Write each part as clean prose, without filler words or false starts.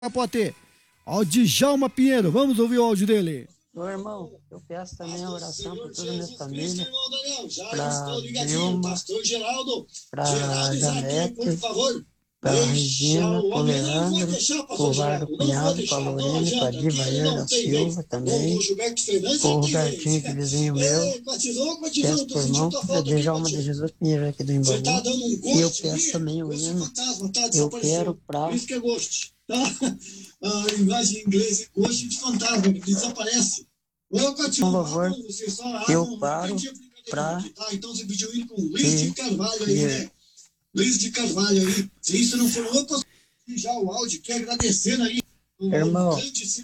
Pode ter. Ó, Djalma Pinheiro, vamos ouvir o áudio dele. Meu irmão, eu peço também a oração por toda a minha família, para Vilma, para Janete, para Regina, para o Leandro, para o Vardo Cunhado, para a Lorene, para a Divair da Silva também, para o Robertinho, que é vizinho meu. Peço por irmão, para Djalma de Jesus Pinheiro aqui do Imbaú. E eu peço também o hino, eu quero para... A linguagem em inglês, hoje de fantasma, que desaparece. Por favor, eu paro para... Então você pediu ir com o Luiz de Carvalho aí, né? Luiz de Carvalho aí. Se isso não for louco, já o áudio, quer agradecendo aí. Irmão,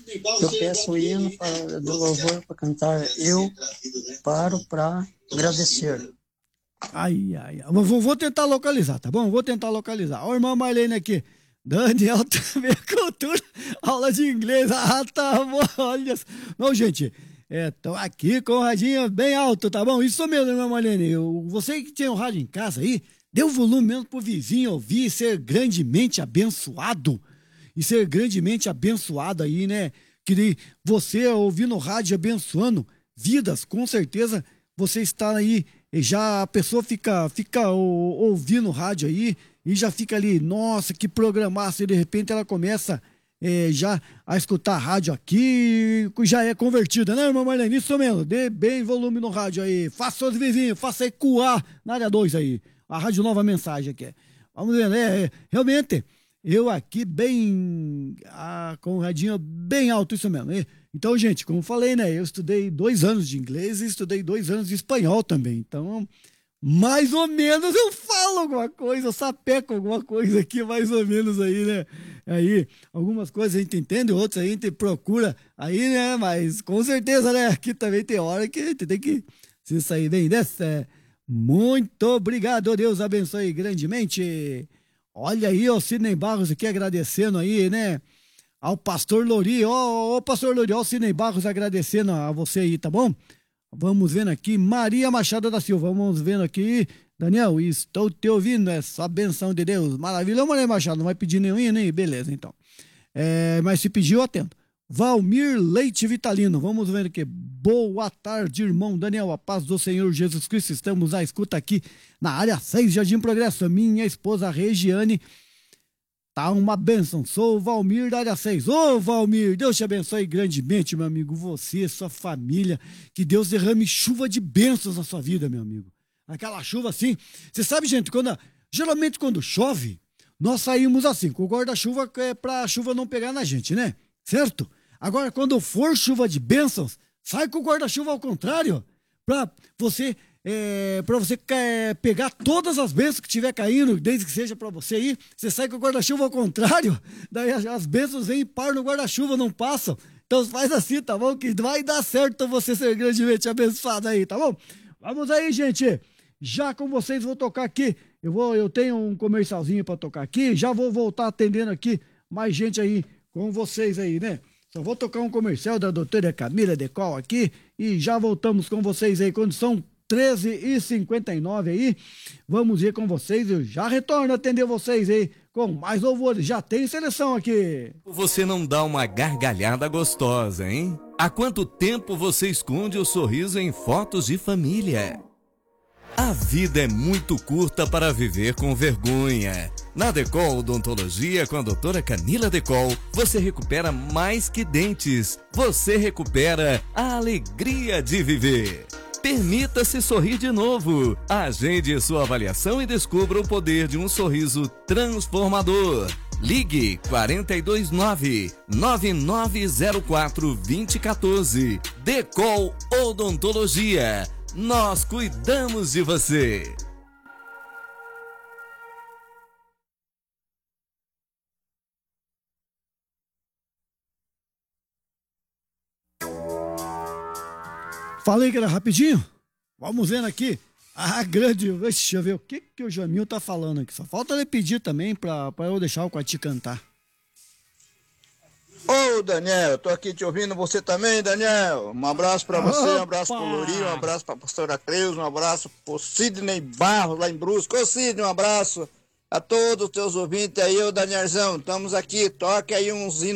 eu peço o hino do louvor para cantar. Eu paro para agradecer. Ai. Vou tentar localizar, tá bom? Vou tentar localizar. Ó, irmã Marlene aqui. Daniel também, cultura, aula de inglês. Ah, tá bom, olha. Não, gente, tô aqui com o radinho bem alto, tá bom? Isso mesmo, irmã Marlene. Você que tem um rádio em casa aí, dê o volume mesmo pro vizinho ouvir e ser grandemente abençoado. E ser grandemente abençoado aí, né? Que você ouvindo o rádio abençoando vidas, com certeza você está aí, já a pessoa fica ouvindo o rádio aí, e já fica ali, nossa, que programaço, e de repente ela começa já a escutar a rádio aqui, já é convertida, né, irmã Marlene? Isso mesmo, dê bem volume no rádio aí, faça os vizinhos, faça ecoar na área 2 aí, a Rádio Nova Mensagem aqui. Vamos ver, né, realmente, eu aqui bem, com o radinho bem alto, isso mesmo. Então, gente, como eu falei, né, eu estudei 2 anos de inglês e estudei 2 anos de espanhol também, então... Mais ou menos eu falo alguma coisa, eu sapeco alguma coisa aqui, mais ou menos aí, né? Aí, algumas coisas a gente entende, outras a gente procura aí, né? Mas com certeza, né? Aqui também tem hora que a gente tem que se sair bem dessa. Muito obrigado, Deus abençoe grandemente. Olha aí, ó, Sidney Barros aqui agradecendo aí, né? Ao pastor Lori, ó, pastor Lori, ó, o Sidney Barros agradecendo a você aí, tá bom? Vamos vendo aqui, Maria Machado da Silva, vamos vendo aqui, Daniel, estou te ouvindo, é só benção de Deus, maravilha, Maria Machado, não vai pedir nenhum hino, hein? Beleza, então, mas se pediu, atento. Valmir Leite Vitalino, vamos ver aqui, boa tarde, irmão Daniel, a paz do Senhor Jesus Cristo, estamos à escuta aqui na área 6, Jardim Progresso, minha esposa Regiane, tá uma bênção, sou o Valmir da área 6. Ô Valmir, Deus te abençoe grandemente, meu amigo, você, sua família, que Deus derrame chuva de bênçãos na sua vida, meu amigo. Aquela chuva assim, você sabe, gente, geralmente quando chove, nós saímos assim, com o guarda-chuva pra a chuva não pegar na gente, né? Certo? Agora, quando for chuva de bênçãos, sai com o guarda-chuva ao contrário, pra você pegar todas as bênçãos que tiver caindo, desde que seja para você ir, você sai com o guarda-chuva ao contrário, daí as bênçãos vêm e param no guarda-chuva, não passam. Então faz assim, tá bom? Que vai dar certo você ser grandemente abençoado aí, tá bom? Vamos aí, gente. Já com vocês vou tocar aqui. Eu tenho um comercialzinho para tocar aqui, já vou voltar atendendo aqui mais gente aí com vocês aí, né? Só vou tocar um comercial da doutora Camila Decol aqui e já voltamos com vocês aí, quando são 13h59 aí, vamos ver com vocês, eu já retorno a atender vocês aí com mais louvores, já tem seleção aqui. Você não dá uma gargalhada gostosa, hein? Há quanto tempo você esconde o sorriso em fotos de família? A vida é muito curta para viver com vergonha. Na Decol Odontologia, com a doutora Camila Decol, você recupera mais que dentes, você recupera a alegria de viver. Permita-se sorrir de novo. Agende sua avaliação e descubra o poder de um sorriso transformador. Ligue 429-9904-2014. Decol Odontologia. Nós cuidamos de você. Falei que era rapidinho? Vamos vendo aqui. Grande. Deixa eu ver o que o Jamil tá falando aqui. Só falta ele pedir também pra eu deixar o Quati cantar. Ô Daniel, tô aqui te ouvindo, você também, Daniel. Um abraço pra você, um abraço pro Lourinho, um abraço pra pastora Cleusa, um abraço pro Sidney Barros lá em Brusco. Ô Sidney, um abraço. A todos os teus ouvintes aí, ô Danielzão, estamos aqui, toque aí uns hinos